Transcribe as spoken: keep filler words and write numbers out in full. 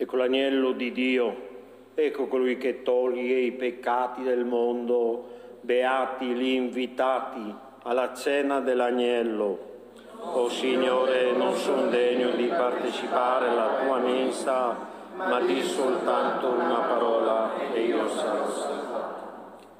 Ecco l'agnello di Dio, ecco colui che toglie i peccati del mondo. Beati gli invitati alla cena dell'agnello. O Signore, non sono degno di partecipare alla tua mensa, ma di soltanto una parola e io sarò salvo.